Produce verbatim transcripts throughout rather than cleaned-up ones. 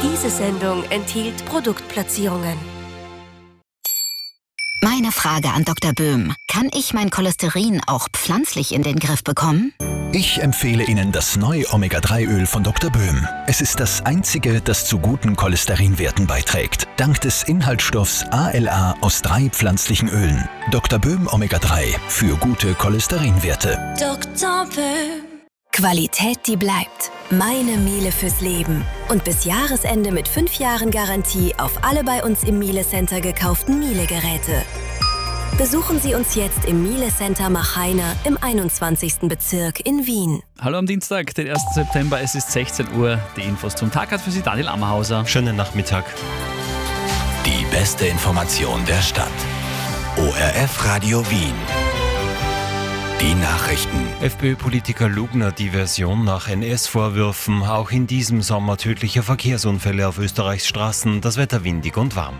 Diese Sendung enthielt Produktplatzierungen. Meine Frage an Doktor Böhm. Kann ich mein Cholesterin auch pflanzlich in den Griff bekommen? Ich empfehle Ihnen das neue Omega drei Öl von Doktor Böhm. Es ist das einzige, das zu guten Cholesterinwerten beiträgt. Dank des Inhaltsstoffs A L A aus drei pflanzlichen Ölen. Doktor Böhm Omega drei für gute Cholesterinwerte. Doktor Böhm. Qualität, die bleibt. Meine Miele fürs Leben. Und bis Jahresende mit fünf Jahren Garantie auf alle bei uns im Miele Center gekauften Miele-Geräte. Besuchen Sie uns jetzt im Miele Center Machheiner im einundzwanzigsten Bezirk in Wien. Hallo am Dienstag, den ersten September, es ist sechzehn Uhr. Die Infos zum Tag hat für Sie Daniel Ammerhauser. Schönen Nachmittag. Die beste Information der Stadt. O R F Radio Wien. Die Nachrichten. FPÖ-Politiker Lugner Diversion nach N S-Vorwürfen. Auch in diesem Sommer tödliche Verkehrsunfälle auf Österreichs Straßen. Das Wetter windig und warm.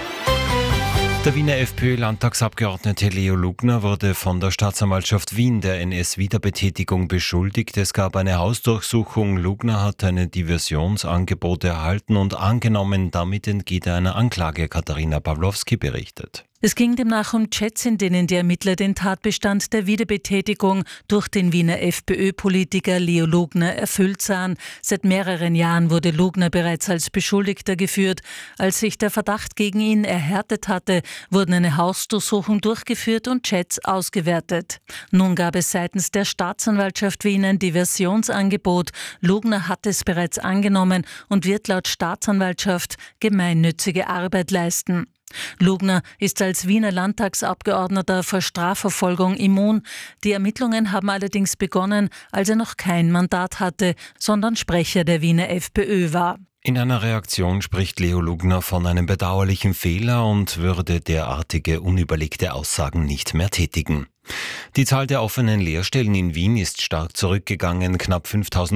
Der Wiener FPÖ-Landtagsabgeordnete Leo Lugner wurde von der Staatsanwaltschaft Wien der N S-Wiederbetätigung beschuldigt. Es gab eine Hausdurchsuchung. Lugner hat ein Diversionsangebot erhalten und angenommen. Damit entgeht er einer Anklage, Katharina Pawlowski berichtet. Es ging demnach um Chats, in denen die Ermittler den Tatbestand der Wiederbetätigung durch den Wiener FPÖ-Politiker Leo Lugner erfüllt sahen. Seit mehreren Jahren wurde Lugner bereits als Beschuldigter geführt. Als sich der Verdacht gegen ihn erhärtet hatte, wurden eine Hausdurchsuchung durchgeführt und Chats ausgewertet. Nun gab es seitens der Staatsanwaltschaft Wien ein Diversionsangebot. Lugner hat es bereits angenommen und wird laut Staatsanwaltschaft gemeinnützige Arbeit leisten. Lugner ist als Wiener Landtagsabgeordneter vor Strafverfolgung immun. Die Ermittlungen haben allerdings begonnen, als er noch kein Mandat hatte, sondern Sprecher der Wiener FPÖ war. In einer Reaktion spricht Leo Lugner von einem bedauerlichen Fehler und würde derartige unüberlegte Aussagen nicht mehr tätigen. Die Zahl der offenen Lehrstellen in Wien ist stark zurückgegangen. Knapp fünftausend